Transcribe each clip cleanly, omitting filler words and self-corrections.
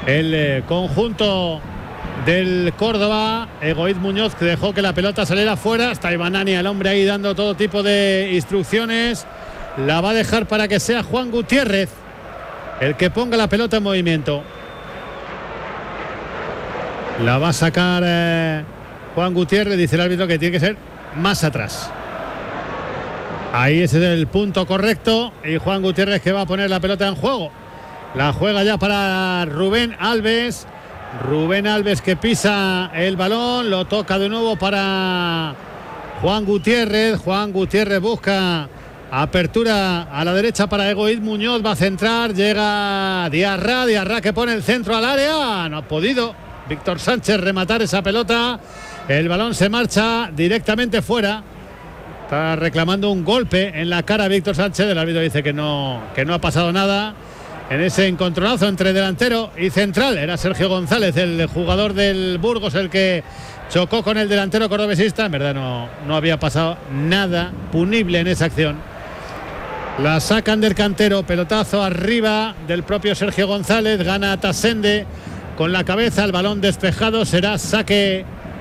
el conjunto del Córdoba. Egoíz Muñoz, que dejó que la pelota saliera fuera. Está Ibanani, el hombre ahí dando todo tipo de instrucciones. La va a dejar para que sea Juan Gutiérrez el que ponga la pelota en movimiento. La va a sacar Juan Gutiérrez, dice el árbitro que tiene que ser más atrás. Ahí ese es el punto correcto. Y Juan Gutiérrez que va a poner la pelota en juego. La juega ya para Rubén Alves. Rubén Alves que pisa el balón. Lo toca de nuevo para Juan Gutiérrez. Juan Gutiérrez busca apertura a la derecha para Egoíz Muñoz. Va a centrar. Llega Diarra. Diarra que pone el centro al área. No ha podido Víctor Sánchez rematar esa pelota. El balón se marcha directamente fuera. Está reclamando un golpe en la cara Víctor Sánchez. El árbitro dice que no ha pasado nada en ese encontronazo entre delantero y central. Era Sergio González, el jugador del Burgos, el que chocó con el delantero cordobesista. En verdad no había pasado nada punible en esa acción. La sacan del cantero, pelotazo arriba del propio Sergio González. Gana Tasende con la cabeza, el balón despejado. Será saque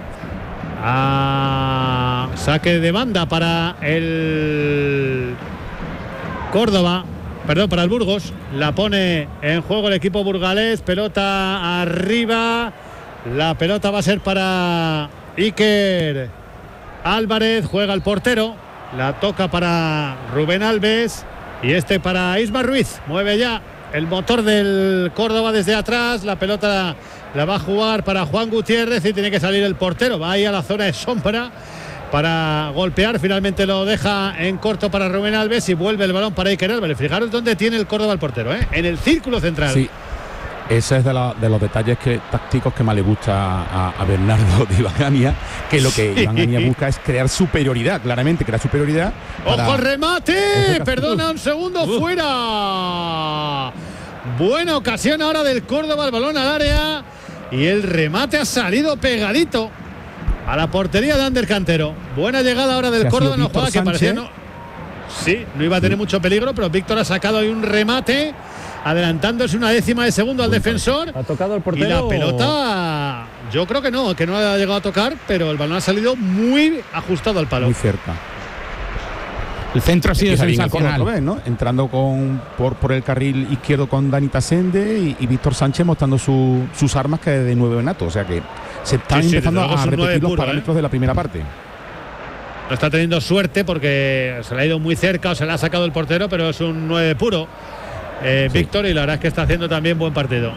de banda para el Córdoba, perdón, para el Burgos. La pone en juego el equipo burgalés. Pelota arriba. La pelota va a ser para Iker Álvarez. Juega el portero. La toca para Rubén Alves. Y este para Isma Ruiz. Mueve ya el motor del Córdoba desde atrás. La pelota la va a jugar para Juan Gutiérrez y tiene que salir el portero. Va ahí a la zona de sombra para golpear. Finalmente lo deja en corto para Rubén Alves y vuelve el balón para Iker Álvarez. Fijaros dónde tiene el Córdoba el portero, en el círculo central. Sí, ese es de los detalles tácticos que más le gusta a Bernardo de Iván, que lo que Iván busca es crear superioridad, claramente, crear superioridad. ¡Ojo el remate! Perdona un segundo, fuera. Buena ocasión ahora del Córdoba, el balón al área y el remate ha salido pegadito a la portería de Ander Cantero. Buena llegada ahora del Córdoba, no juega, que parecía no iba a tener mucho peligro, pero Víctor ha sacado ahí un remate, adelantándose una décima de segundo al defensor. Ha tocado el portero. Y la pelota, yo creo que no ha llegado a tocar, pero el balón ha salido muy ajustado al palo. Muy cerca. El centro ha sido sensacional, ¿no? Entrando por el carril izquierdo con Dani Tasende y Víctor Sánchez mostrando sus armas, que de 9 nato. O sea que se están empezando a repetir los parámetros de la primera parte. No está teniendo suerte porque se le ha ido muy cerca o se le ha sacado el portero, pero es un 9 puro Víctor, y la verdad es que está haciendo también buen partido.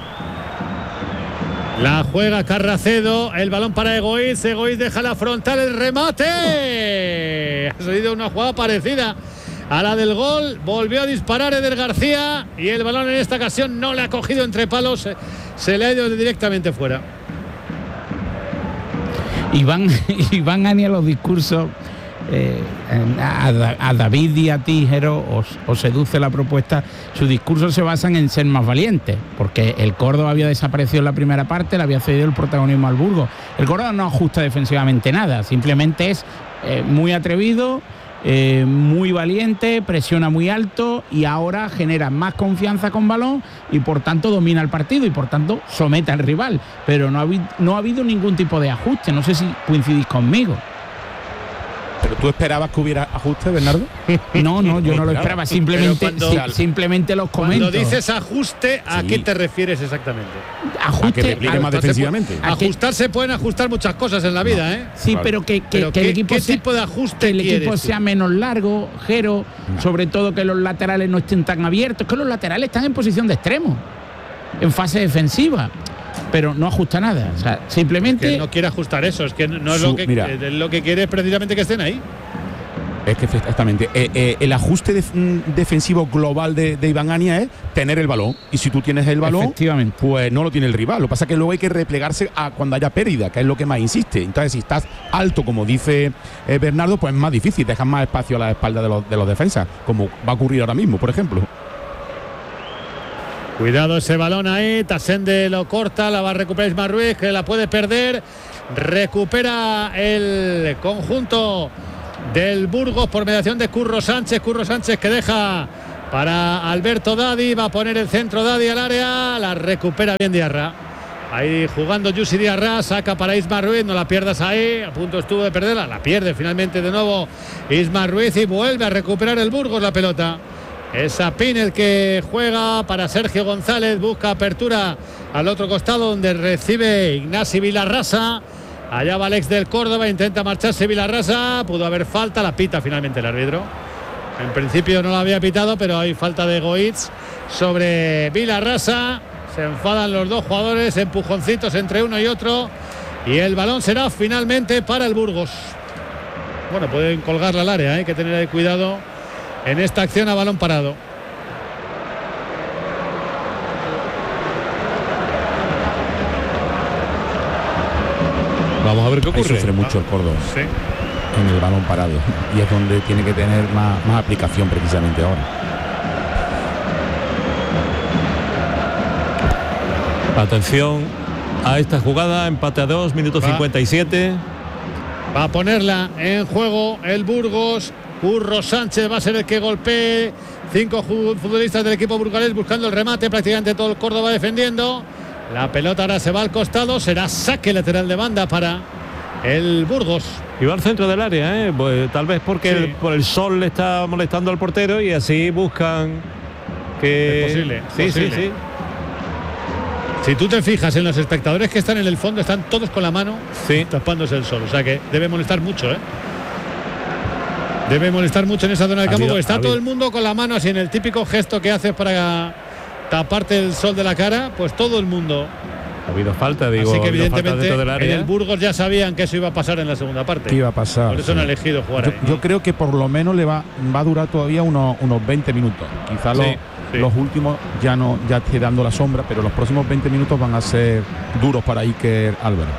La juega Carracedo, el balón para Egoíz deja la frontal, el remate. Ha salido una jugada parecida a la del gol, volvió a disparar Eder García y el balón en esta ocasión no le ha cogido entre palos, se le ha ido directamente fuera. Iván Ania, los discursos a David y a ti, Jero, os seduce la propuesta. Sus discursos se basan en ser más valientes, porque el Córdoba había desaparecido en la primera parte, le había cedido el protagonismo al Burgos. El Córdoba no ajusta defensivamente nada, simplemente es muy atrevido, muy valiente, presiona muy alto y ahora genera más confianza con balón y por tanto domina el partido y por tanto somete al rival, pero no ha habido ningún tipo de ajuste. No sé si coincidís conmigo. ¿Pero tú esperabas que hubiera ajuste, Bernardo? No, yo no lo esperaba. Simplemente los comento. Cuando dices ajuste, ¿a qué te refieres exactamente? Ajuste, a que replique más defensivamente. Ajustarse pueden ajustar muchas cosas en la vida, ¿eh? Sí, claro. pero que el equipo ¿qué tipo de ajuste que el equipo sea menos largo, Jero, sobre todo que los laterales no estén tan abiertos, que los laterales están en posición de extremo, en fase defensiva. Pero no ajusta nada, o sea, simplemente es que no quiere ajustar eso, es que no es lo que quiere es precisamente que estén ahí. Es que exactamente el ajuste defensivo global de Iván Ania es tener el balón, y si tú tienes el balón, pues no lo tiene el rival. Lo que pasa es que luego hay que replegarse a cuando haya pérdida, que es lo que más insiste. Entonces, si estás alto, como dice Bernardo, pues es más difícil, dejas más espacio a la espalda de los defensas, como va a ocurrir ahora mismo, por ejemplo. Cuidado ese balón ahí, Tasende lo corta, la va a recuperar Isma Ruiz, que la puede perder. Recupera el conjunto del Burgos por mediación de Curro Sánchez que deja para Alberto Dadi, va a poner el centro Dadi al área, la recupera bien Diarra. Ahí jugando Yusi Diarra, saca para Isma Ruiz, no la pierdas ahí, a punto estuvo de perderla, la pierde finalmente de nuevo Isma Ruiz y vuelve a recuperar el Burgos la pelota. Es Sapin el que juega para Sergio González, busca apertura al otro costado donde recibe Ignasi Vilarrasa. Allá va Alex del Córdoba, intenta marcharse Vilarrasa, pudo haber falta, la pita finalmente el árbitro. En principio no la había pitado, pero hay falta de Goitz sobre Vilarrasa. Se enfadan los dos jugadores, empujoncitos entre uno y otro. Y el balón será finalmente para el Burgos. Bueno, pueden colgarla al área, hay que tener cuidado en esta acción a balón parado. Vamos a ver qué ocurre. Ahí sufre mucho el Córdoba. Sí. En el balón parado. Y es donde tiene que tener más aplicación precisamente ahora. Atención a esta jugada, empate a 2, minuto 57. Va a ponerla en juego el Burgos. Curro Sánchez va a ser el que golpee. 5 futbolistas del equipo burgalés buscando el remate, prácticamente todo el Córdoba defendiendo. La pelota ahora se va al costado, será saque lateral de banda para el Burgos. Y va al centro del área, pues, tal vez porque por el sol le está molestando al portero y así buscan que... Es posible. Sí. Si tú te fijas en los espectadores que están en el fondo, están todos con la mano tapándose el sol. O sea que debe molestar mucho, Debe molestar mucho en esa zona del campo, porque está todo el mundo con la mano así en el típico gesto que haces para taparte el sol de la cara, pues todo el mundo. Ha habido falta, digo. Así que evidentemente del área. en el Burgos ya sabían que eso iba a pasar en la segunda parte. ¿Qué iba a pasar? Por eso han elegido jugar ahí. Yo creo que por lo menos le va a durar todavía unos 20 minutos. Quizás los últimos ya esté dando la sombra, pero los próximos 20 minutos van a ser duros para Iker Álvarez.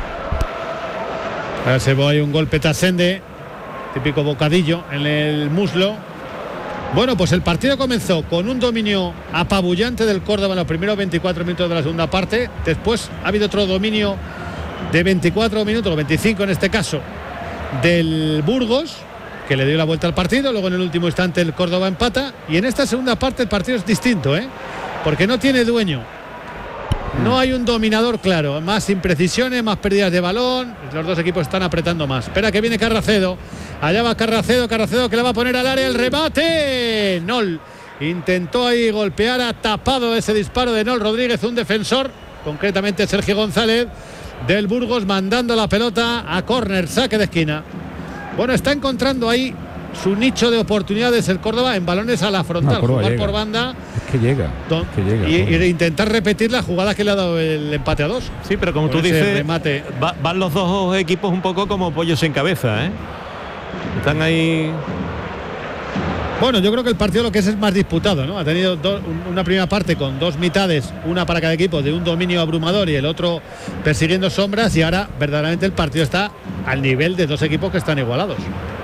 Ahora se va ahí un golpe Tasende, típico bocadillo en el muslo. Bueno, pues el partido comenzó con un dominio apabullante del Córdoba en los primeros 24 minutos de la segunda parte. Después ha habido otro dominio de 24 minutos, o 25 en este caso, del Burgos, que le dio la vuelta al partido. Luego en el último instante el Córdoba empata. Y en esta segunda parte el partido es distinto, porque no tiene dueño. No hay un dominador claro. Más imprecisiones, más pérdidas de balón. Los dos equipos están apretando más. Espera que viene Carracedo. Allá va Carracedo que le va a poner al área el remate. Nol intentó ahí golpear, ha tapado ese disparo de Nol Rodríguez, un defensor, concretamente Sergio González del Burgos, mandando la pelota a córner, saque de esquina. Bueno, está encontrando ahí su nicho de oportunidades el Córdoba en balones a la frontal, jugar por banda. Es que llega. Y intentar repetir la jugada que le ha dado el empate a 2. Sí, pero como tú dices, van los dos equipos un poco como pollos sin cabeza, Están ahí. Bueno, yo creo que el partido lo que es más disputado, ¿no? Ha tenido una primera parte con dos mitades, una para cada equipo, de un dominio abrumador y el otro persiguiendo sombras, y ahora verdaderamente el partido está al nivel de dos equipos que están igualados.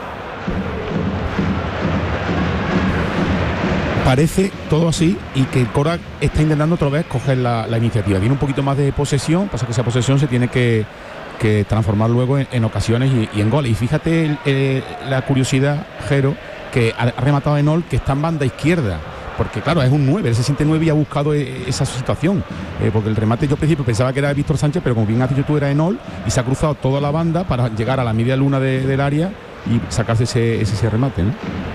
Parece todo así, y que el Cora está intentando otra vez coger la iniciativa. Tiene un poquito más de posesión, pasa que esa posesión se tiene que transformar luego en ocasiones y en goles. Y fíjate la curiosidad, Jero, que ha rematado Enol, que está en banda izquierda, porque claro, es un 9, él se siente 9 y ha buscado esa situación, porque el remate yo al principio pensaba que era Víctor Sánchez, pero como bien has dicho tú, era Enol, y se ha cruzado toda la banda para llegar a la media luna del área y sacarse ese remate, ¿no?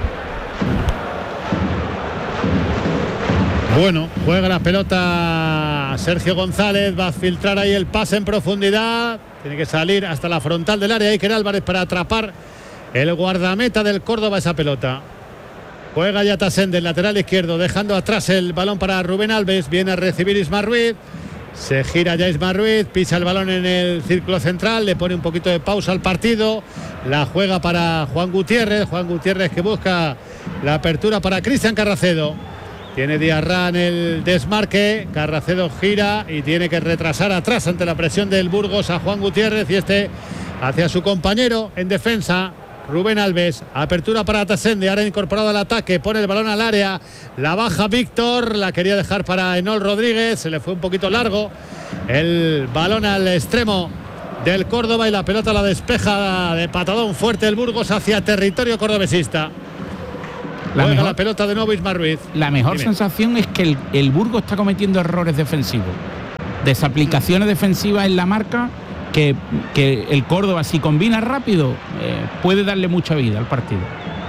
Bueno, juega la pelota Sergio González, va a filtrar ahí el pase en profundidad, tiene que salir hasta la frontal del área Iker Álvarez para atrapar el guardameta del Córdoba esa pelota. Juega ya Tasende, el lateral izquierdo, dejando atrás el balón para Rubén Alves, viene a recibir Isma Ruiz, se gira ya Isma Ruiz, pisa el balón en el círculo central, le pone un poquito de pausa al partido, la juega para Juan Gutiérrez que busca la apertura para Cristian Carracedo. Tiene Diarra en el desmarque, Carracedo gira y tiene que retrasar atrás ante la presión del Burgos a Juan Gutiérrez, y este hacia su compañero en defensa, Rubén Alves. Apertura para Tasende, ahora incorporado al ataque, pone el balón al área, la baja Víctor, la quería dejar para Enol Rodríguez, se le fue un poquito largo el balón al extremo del Córdoba y la pelota la despeja de patadón fuerte el Burgos hacia territorio cordobesista. Juega la pelota de nuevo Isma Ruiz. La mejor sensación es que el Burgos está cometiendo errores defensivos, desaplicaciones defensivas en la marca, que el Córdoba, si combina rápido, puede darle mucha vida al partido.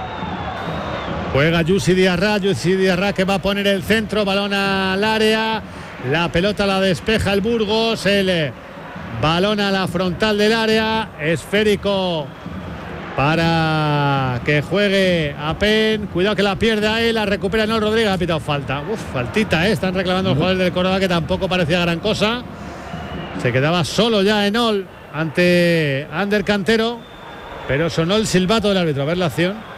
Juega Yusi Diarra que va a poner el centro, balón al área, la pelota la despeja el Burgos, el balón a la frontal del área, esférico para que juegue a Pen, cuidado que la pierde ahí, la recupera Enol Rodríguez, ha pitado falta, faltita, están reclamando los jugadores del Córdoba, que tampoco parecía gran cosa, se quedaba solo ya Enol ante Ander Cantero, pero sonó el silbato del árbitro. A ver la acción.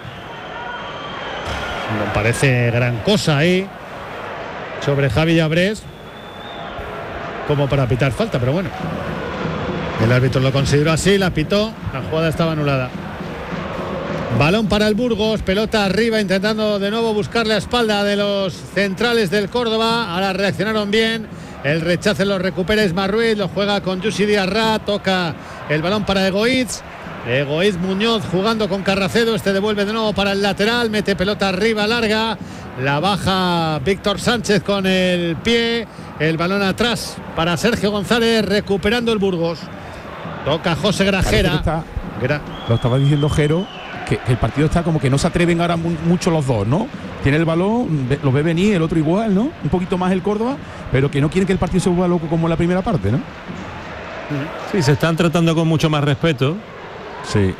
No parece gran cosa ahí sobre Javi Llabrés como para pitar falta, pero bueno, el árbitro lo consideró así, la pitó, la jugada estaba anulada. Balón para el Burgos, pelota arriba, intentando de nuevo buscar la espalda de los centrales del Córdoba. Ahora reaccionaron bien, el rechace lo recupera Isma Ruiz, lo juega con Yusi Diarra, toca el balón para Egoitz Muñoz jugando con Carracedo, este devuelve de nuevo para el lateral, mete pelota arriba larga, la baja Víctor Sánchez con el pie, el balón atrás para Sergio González, recuperando el Burgos, toca José Grajera. Lo estaba diciendo Jero, que el partido está como que no se atreven ahora mucho los dos, ¿no? Tiene el balón, lo ve venir, el otro igual, ¿no? Un poquito más el Córdoba, pero que no quieren que el partido se vuelva loco como en la primera parte, ¿no? Sí, se están tratando con mucho más respeto. Sí.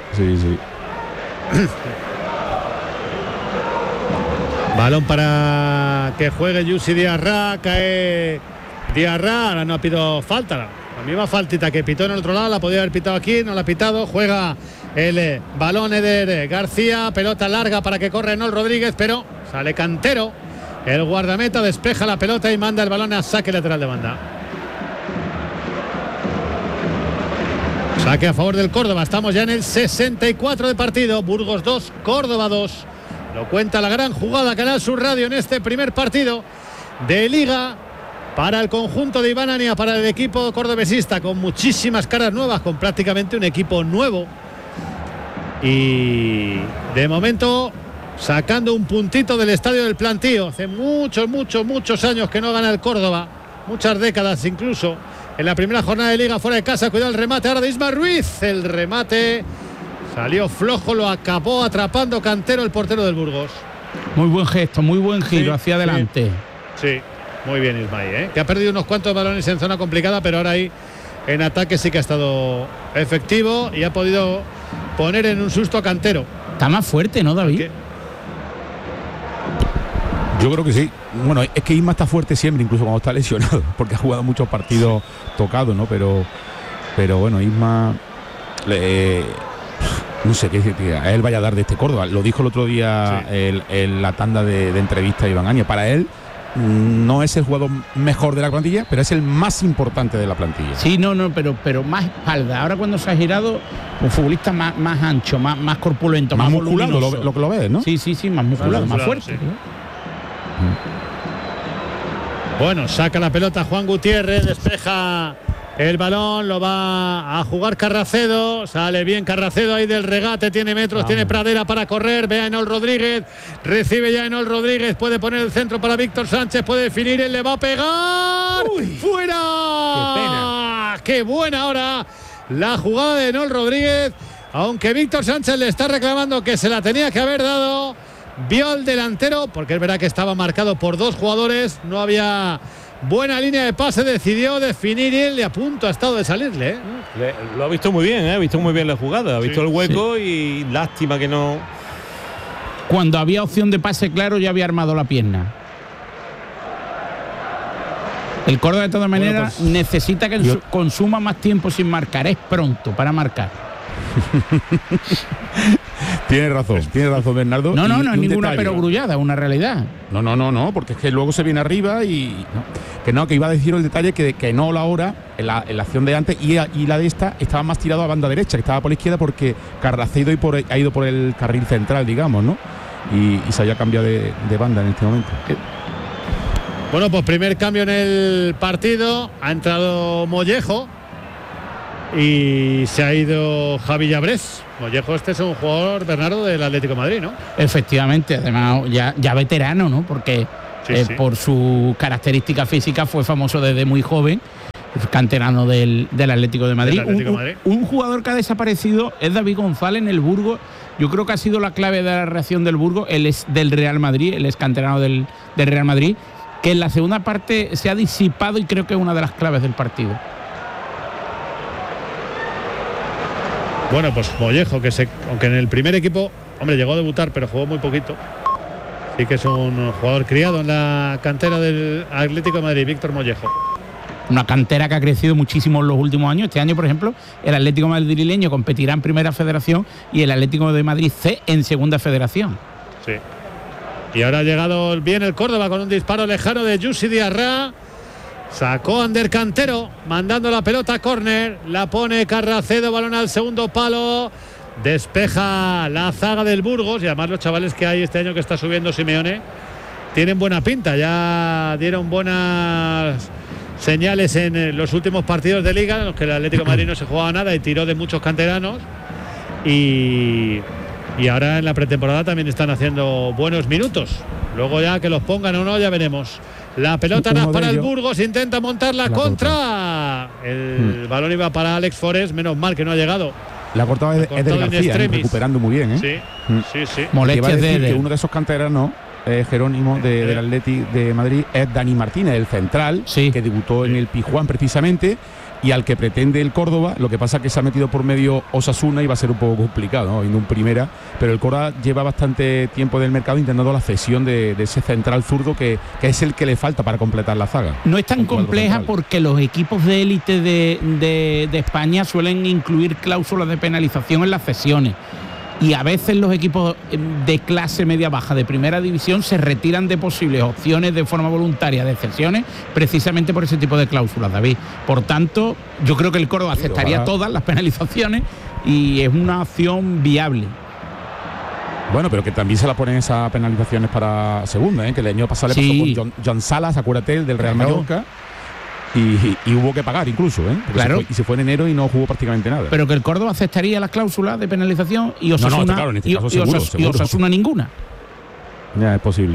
Balón para que juegue Yusi Diarra, cae Diarra, ahora no ha pitado falta, la misma faltita que pitó en el otro lado, la podía haber pitado aquí, no la ha pitado, juega el balón Eder García, pelota larga para que corra Enol Rodríguez, pero sale Cantero, el guardameta despeja la pelota y manda el balón a saque lateral de banda. Saque a favor del Córdoba, estamos ya en el 64 de partido, Burgos 2, Córdoba 2. Lo cuenta la gran jugada Canal Sur Radio en este primer partido de Liga para el conjunto de Iván Ania, para el equipo cordobesista, con muchísimas caras nuevas, con prácticamente un equipo nuevo. Y de momento sacando un puntito del Estadio del Plantío. Hace muchos años que no gana el Córdoba, muchas décadas incluso. En la primera jornada de Liga fuera de casa, cuidado el remate ahora de Isma Ruiz, el remate salió flojo, lo acabó atrapando Cantero, el portero del Burgos. Muy buen gesto, muy buen giro hacia adelante. Sí, muy bien Ismaí, que ha perdido unos cuantos balones en zona complicada, pero ahora ahí en ataque sí que ha estado efectivo y ha podido poner en un susto a Cantero. Está más fuerte, ¿no, David? Yo creo que sí. Bueno, es que Isma está fuerte siempre, incluso cuando está lesionado, porque ha jugado muchos partidos tocados, ¿no? Pero bueno, Isma, no sé qué decir, a él vaya a dar de este Córdoba. Lo dijo el otro día en la tanda de entrevista a Iván Ania. Para él no es el jugador mejor de la plantilla, pero es el más importante de la plantilla. Sí, pero más espalda. Ahora cuando se ha girado, un futbolista más ancho, más corpulento, más musculado, lo que lo ves, ¿no? Sí, más musculado, más fuerte. Sí. Bueno, saca la pelota Juan Gutiérrez, despeja el balón, lo va a jugar Carracedo, sale bien Carracedo ahí del regate, tiene metros, tiene pradera para correr, ve a Enol Rodríguez, recibe ya Enol Rodríguez, puede poner el centro para Víctor Sánchez, puede definir, él le va a pegar. ¡Fuera! ¡Qué pena! ¡Qué buena ahora la jugada de Enol Rodríguez! Aunque Víctor Sánchez le está reclamando que se la tenía que haber dado, vio al delantero, porque es verdad que estaba marcado por dos jugadores, no había buena línea de pase, decidió definir y él a punto ha estado de salirle. Lo ha visto muy bien, ha visto muy bien la jugada, ha visto el hueco y lástima que no. Cuando había opción de pase claro ya había armado la pierna. El Córdoba de todas maneras necesita que consuma más tiempo sin marcar, es pronto para marcar. Tiene razón Bernardo. No es ninguna perogrullada, una realidad. No, porque es que luego se viene arriba y que iba a decir el detalle que no la hora en la acción de antes y la de esta estaba más tirado a banda derecha, que estaba por la izquierda porque Carracedo ha ido por el carril central, digamos, ¿no? Y se había cambiado de banda en este momento. Bueno, pues primer cambio en el partido, ha entrado Mollejo. y se ha ido Javi Llabrés. Mollejo, este es un jugador, Bernardo, del Atlético de Madrid, ¿no? Efectivamente, además ya veterano, ¿no? Porque Sí. por su característica física fue famoso desde muy joven, canterano del Atlético de Madrid. Un jugador que ha desaparecido es David González en el Burgos. Yo creo que ha sido la clave de la reacción del Burgos. Él es del Real Madrid, él es canterano del Real Madrid, que en la segunda parte se ha disipado y creo que es una de las claves del partido. Bueno, pues Mollejo, aunque en el primer equipo, hombre, llegó a debutar, pero jugó muy poquito. Sí que es un jugador criado en la cantera del Atlético de Madrid, Víctor Mollejo. Una cantera que ha crecido muchísimo en los últimos años. Este año, por ejemplo, el Atlético madrileño competirá en Primera Federación y el Atlético de Madrid C en Segunda Federación. Sí. Y ahora ha llegado bien el Córdoba con un disparo lejano de Yusi Diarra. Sacó Ander Cantero, mandando la pelota a córner. La pone Carracedo, balón al segundo palo. Despeja la zaga del Burgos. Y además los chavales que hay este año que está subiendo Simeone tienen buena pinta. Ya dieron buenas señales en los últimos partidos de Liga, en los que el Atlético de Madrid no se jugaba nada y tiró de muchos canteranos. Y ahora en la pretemporada también están haciendo buenos minutos. Luego ya que los pongan o no, ya veremos. La pelota para el Burgos, intenta montar la contra. El balón iba para Alex Forés, menos mal que no ha llegado. La cortaba Eder García, recuperando muy bien. Sí. Molestias que uno de esos canteranos, Jerónimo del Atleti de Madrid, es Dani Martínez, el central, que debutó en el Pijuán precisamente, y al que pretende el Córdoba. Lo que pasa es que se ha metido por medio Osasuna y va a ser un poco complicado, ¿no? En un primera, pero el Córdoba lleva bastante tiempo del mercado intentando la cesión de ese central zurdo que es el que le falta para completar la zaga. No es tan compleja porque los equipos de élite de España suelen incluir cláusulas de penalización en las cesiones. Y a veces los equipos de clase media-baja de primera división se retiran de posibles opciones de forma voluntaria de cesiones precisamente por ese tipo de cláusulas, David. Por tanto, yo creo que el Córdoba aceptaría todas las penalizaciones y es una opción viable. Bueno, pero que también se la ponen esas penalizaciones para segunda, que el año pasado le pasó con John Salas, acuérdate, el del Real Mallorca. Y hubo que pagar incluso, claro. Se fue en enero y no jugó prácticamente nada. Pero que el Córdoba aceptaría las cláusulas de penalización y Osasuna, claro, en este caso seguro. Y Osasuna ninguna. Ya, es posible.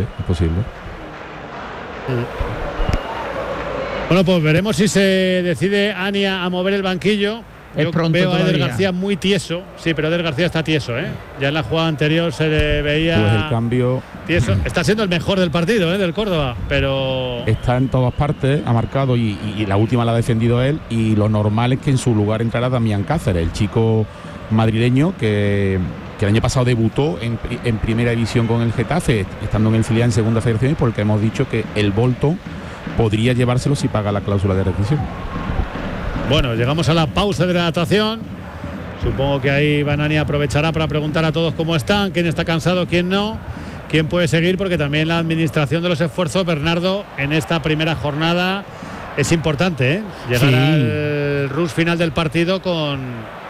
Bueno, pues veremos si se decide Ania a mover el banquillo. Yo veo a Eder García muy tieso. Sí, pero Eder García está tieso, Ya en la jugada anterior se le veía pues el cambio tieso. Está siendo el mejor del partido, del Córdoba, pero está en todas partes, ha marcado y la última la ha defendido él, y lo normal es que en su lugar entrara Damián Cáceres, el chico madrileño que el año pasado debutó en primera división con el Getafe, estando en el filial en segunda federación, y porque hemos dicho que el Bolton podría llevárselo si paga la cláusula de rescisión. Bueno, llegamos a la pausa de la natación. Supongo que ahí Banani aprovechará para preguntar a todos cómo están, quién está cansado, quién no, quién puede seguir, porque también la administración de los esfuerzos, Bernardo, en esta primera jornada es importante, llegar al rush final del partido con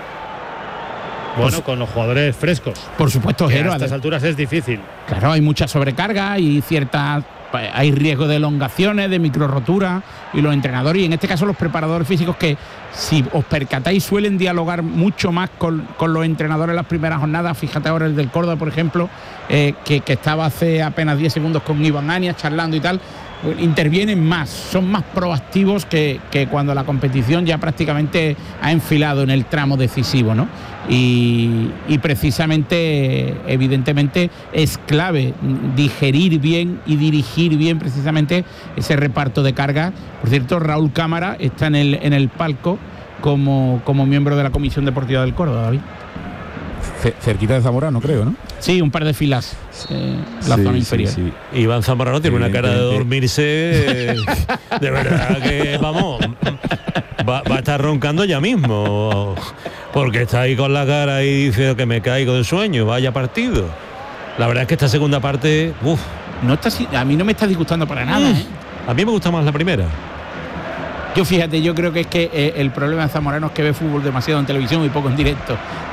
los jugadores frescos. Por supuesto, Jero, a estas alturas es difícil. Claro, hay mucha sobrecarga y hay riesgo de elongaciones, de microroturas, y los entrenadores, y en este caso los preparadores físicos, que si os percatáis suelen dialogar mucho más con los entrenadores en las primeras jornadas. Fíjate ahora el del Córdoba, por ejemplo, que estaba hace apenas 10 segundos con Iván Anias charlando y tal. Intervienen más, son más proactivos que cuando la competición ya prácticamente ha enfilado en el tramo decisivo, ¿no? Y precisamente, evidentemente, es clave digerir bien y dirigir bien precisamente ese reparto de carga. Por cierto, Raúl Cámara está en el palco como miembro de la Comisión Deportiva del Córdoba, David. Cerquita de Zamorano, creo, ¿no? Sí, un par de filas, la zona inferior. Sí. Iván Zamorano tiene una cara de dormirse, de verdad que, vamos, va a estar roncando ya mismo, porque está ahí con la cara y dice que me caigo del sueño, vaya partido. La verdad es que esta segunda parte, a mí no me está disgustando para nada, A mí me gusta más la primera. Yo creo que es que el problema de Zamorano es que ve fútbol demasiado en televisión y poco en directo.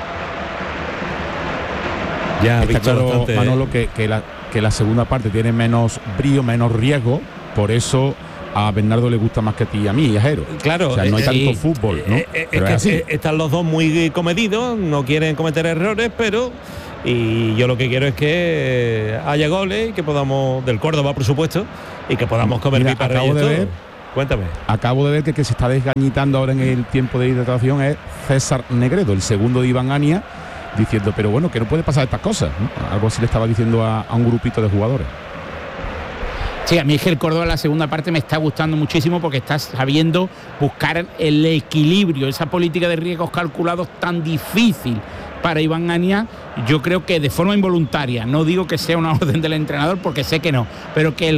Ya está claro, Manolo, que la segunda parte tiene menos brío, menos riesgo, por eso a Bernardo le gusta más que a ti y a mí, y a Jero. Claro, o sea, no hay tanto fútbol, ¿no? Pero es así. Están los dos muy comedidos, no quieren cometer errores, pero y yo lo que quiero es que haya goles y que podamos, del Córdoba por supuesto, y que podamos comer pipas reyes todos. Cuéntame. Acabo de ver que se está desgañitando ahora en el tiempo de hidratación es César Negredo, el segundo de Iván Ania, diciendo, pero bueno, que no puede pasar estas cosas, ¿no? Algo así le estaba diciendo a un grupito de jugadores. Sí, a mí es que el Córdoba en la segunda parte me está gustando muchísimo porque está sabiendo buscar el equilibrio, esa política de riesgos calculados tan difícil para Iván Ania. Yo creo que de forma involuntaria, no digo que sea una orden del entrenador porque sé que no, pero que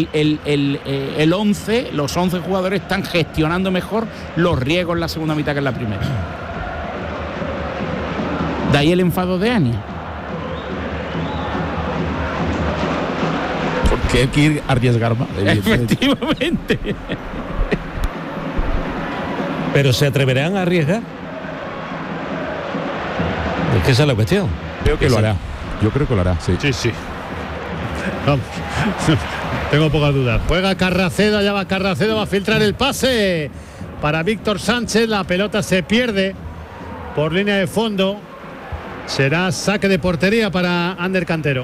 los 11 jugadores están gestionando mejor los riesgos en la segunda mitad que en la primera. De ahí el enfado de Ania. Que hay que ir a arriesgar más. Efectivamente. Pero ¿se atreverán a arriesgar? Es que esa es la cuestión. Creo que lo hará. Yo creo que lo hará, sí. Sí. Vamos. Tengo pocas dudas. Juega Carracedo, allá va Carracedo, va a filtrar el pase para Víctor Sánchez. La pelota se pierde por línea de fondo. Será saque de portería para Ander Cantero.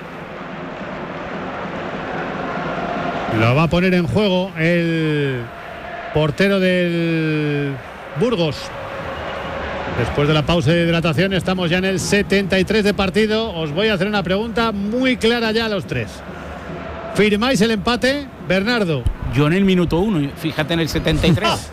Lo va a poner en juego el portero del Burgos. Después de la pausa de hidratación estamos ya en el 73 de partido. Os voy a hacer una pregunta muy clara ya a los tres. ¿Firmáis el empate, Bernardo? Yo en el minuto 1, fíjate en el 73.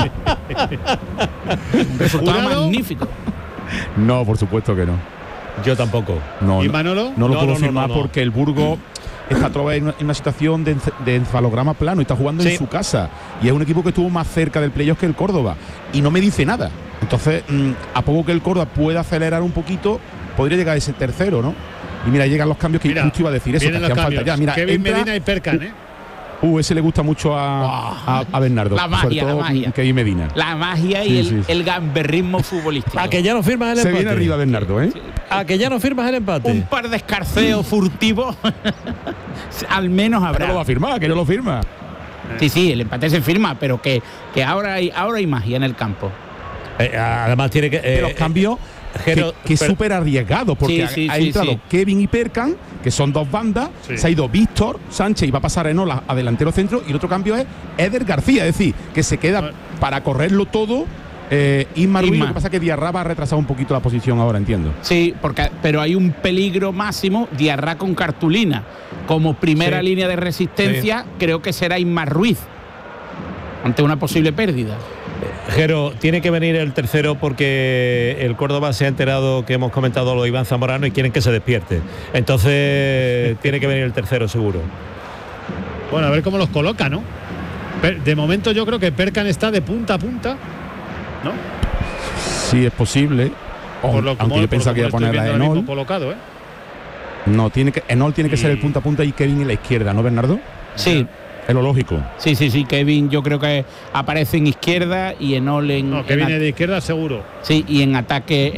Un resultado magnífico. No, por supuesto que no. Yo tampoco. ¿Y Manolo? No lo puedo firmar porque el Burgos está todavía en una situación de encefalograma plano y está jugando en su casa. Y es un equipo que estuvo más cerca del playoff que el Córdoba. Y no me dice nada. Entonces, a poco que el Córdoba pueda acelerar un poquito, podría llegar a ese tercero, ¿no? Y mira, llegan los cambios que justo iba a decir eso, que hacían falta ya. Mira, Kevin Medina y Perkan, ¿eh? Ese le gusta mucho a Bernardo. La magia, sobre todo la magia. Kevin Medina. La magia y el gamberrismo futbolístico. A que ya no firmas el empate. Se viene arriba Bernardo, ¿eh? A que ya no firmas el empate. Un par de escarceos furtivos al menos habrá. Pero lo va a firmar, que no lo firma. Sí, el empate se firma, pero que ahora hay magia en el campo. Además tiene que los cambios que es súper arriesgado porque ha entrado Kevin y Perkan, que son dos bandas, se ha ido Víctor Sánchez y va a pasar Enol a delantero centro, y el otro cambio es Eder García, es decir, que se queda para correrlo todo Isma Ruiz. Lo que pasa es que Diarra va a retrasar un poquito la posición ahora, entiendo. Sí, pero hay un peligro máximo. Diarra con cartulina como primera línea de resistencia, creo que será Isma Ruiz ante una posible pérdida. Jero, tiene que venir el tercero porque el Córdoba se ha enterado que hemos comentado lo de Iván Zamorano y quieren que se despierte. Entonces tiene que venir el tercero seguro. Bueno, a ver cómo los coloca, ¿no? De momento yo creo que Perkan está de punta a punta, ¿no? Sí, es posible. Aunque yo pensaba que iba a poner a Enol. Colocado, ¿eh? No, Enol tiene que ser el punta a punta y Kevin en la izquierda, ¿no, Bernardo? Sí. Es lo lógico. Sí, Kevin yo creo que aparece en izquierda y Enol en... No, Kevin de izquierda seguro. Sí, y en ataque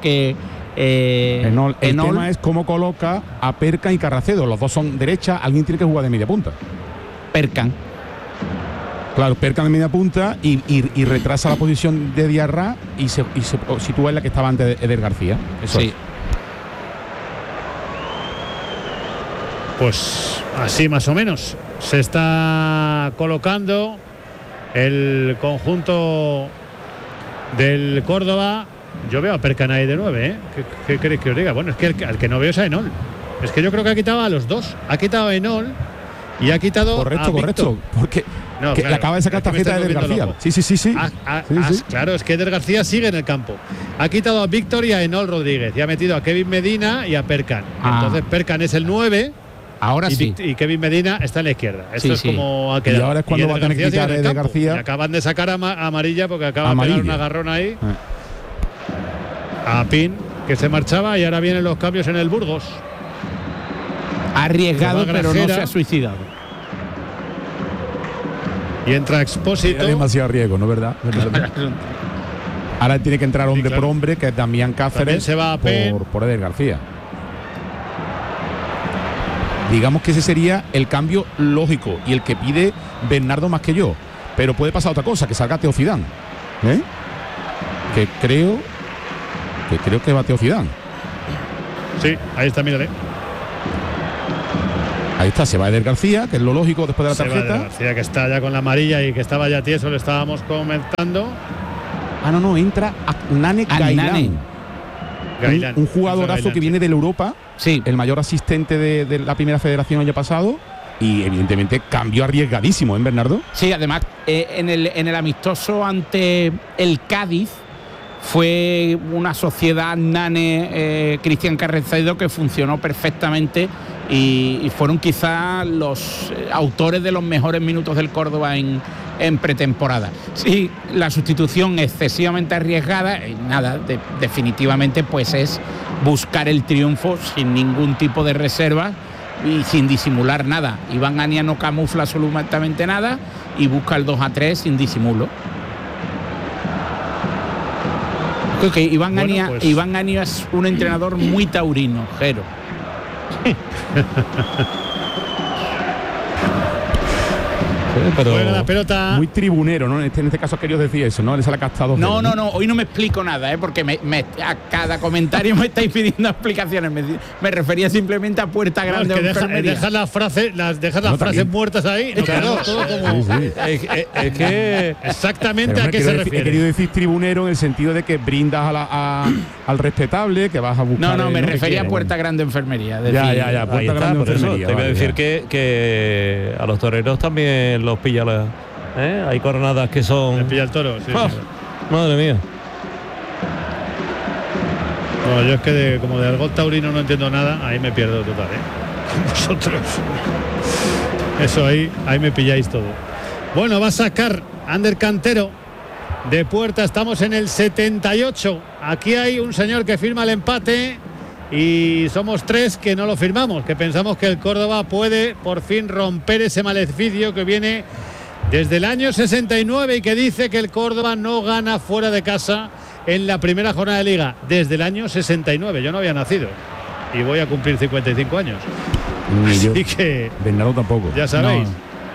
Enol. El tema es cómo coloca a Perkan y Carracedo. Los dos son derecha, alguien tiene que jugar de media punta. Perkan. Claro, Perkan de media punta y retrasa la posición de Diarra y se sitúa en la que estaba antes de Eder García. Eso sí. Es. Pues así más o menos se está colocando el conjunto del Córdoba. Yo veo a Perkan ahí de 9, ¿eh? ¿Qué queréis que os diga? Bueno, es que el que no veo es a Enol. Es que yo creo que ha quitado a los dos. Ha quitado a Enol y ha quitado correcto, a Víctor. Porque le acaba de sacar tarjeta de Eder García. Loco. Sí. Sí. Claro, es que Eder García sigue en el campo. Ha quitado a Víctor y a Enol Rodríguez y ha metido a Kevin Medina y a Perkan. Entonces Perkan es el 9. Ahora sí. Y Kevin Medina está en la izquierda. Esto es como ha quedado. Y ahora es cuando va a tener que quitar de García. Y acaban de sacar amarilla porque acaba de pegar un agarrón ahí. A Pin, que se marchaba, y ahora vienen los cambios en el Burgos. Ha arriesgado, pero no se ha suicidado. Y entra Expósito. Es demasiado riesgo, ¿no? ¿Verdad? Ahora tiene que entrar hombre por hombre, que es Damián Cáceres. Se va a por Eder García. Digamos que ese sería el cambio lógico y el que pide Bernardo más que yo. Pero puede pasar otra cosa, que salga Teo Zidane. Que creo que va Teo Zidane. Sí, ahí está, mírale. Ahí está, se va Eder García, que es lo lógico después de la tarjeta. Eder García, que está ya con la amarilla y que estaba ya tieso, lo estábamos comentando. No, entra Adnan Gailán. Un jugadorazo que viene de la Europa, sí, el mayor asistente de la primera federación el año pasado. Y evidentemente cambio arriesgadísimo, Bernardo. Sí, además en el amistoso ante el Cádiz fue una sociedad Nane Cristian Carrecedo que funcionó perfectamente y fueron quizás los autores de los mejores minutos del Córdoba en pretemporada. Sí, la sustitución excesivamente arriesgada, definitivamente pues es buscar el triunfo sin ningún tipo de reserva y sin disimular nada. Iván Ania no camufla absolutamente nada y busca el 2-3 sin disimulo. Creo que Iván Ania es un entrenador muy taurino, Jero. Pero bueno, la pelota muy tribunero, ¿no? En este caso quería decir eso, ¿no? Le sale castado. No, hoy no me explico nada, porque a cada comentario me estáis pidiendo explicaciones. Me refería simplemente a puerta grande. Es que dejas las frases muertas ahí. No, claro, todo como. Sí. Es que exactamente a qué se refiere. He querido decir tribunero en el sentido de que brindas al respetable, que vas a buscar. No, me refería a puerta grande enfermería. Ya, puerta grande enfermería. Te voy a decir que a los toreros también los pilla hay coronadas que son. Le pilla el toro, sí. Madre mía. No, yo es que como del gol taurino no entiendo nada, ahí me pierdo total, Vosotros. Eso ahí me pilláis todo. Bueno, va a sacar Ander Cantero de puerta, estamos en el 78. Aquí hay un señor que firma el empate y somos tres que no lo firmamos, que pensamos que el Córdoba puede por fin romper ese maleficio que viene desde el año 69 y que dice que el Córdoba no gana fuera de casa en la primera jornada de Liga desde el año 69. Yo no había nacido y voy a cumplir 55 años. Así que Bernardo tampoco. Ya sabéis.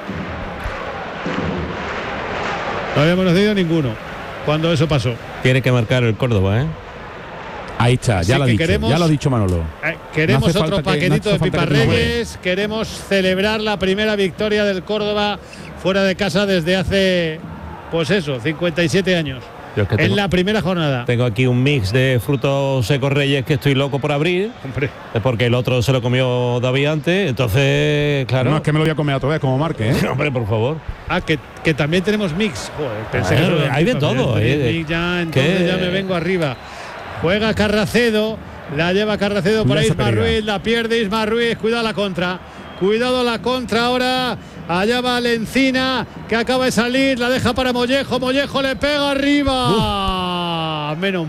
No habíamos nacido ninguno cuando eso pasó. Tiene que marcar el Córdoba, Ahí está, ya lo ha dicho Manolo. Queremos otro paquetito de piparreyes, queremos celebrar la primera victoria del Córdoba fuera de casa desde hace, 57 años. En la primera jornada. Tengo aquí un mix de frutos secos reyes que estoy loco por abrir. Hombre. Porque el otro se lo comió David antes, entonces, claro. No, es que me lo voy a comer otra vez como marque, Hombre, por favor. Que también tenemos mix. Joder, pensé que hay de todo. Entonces ya me vengo arriba. Juega Carracedo, la lleva Carracedo para Isma Ruiz, la pierde Isma Ruiz, cuidado la contra ahora, allá va Lencina, que acaba de salir, la deja para Mollejo le pega arriba. Menos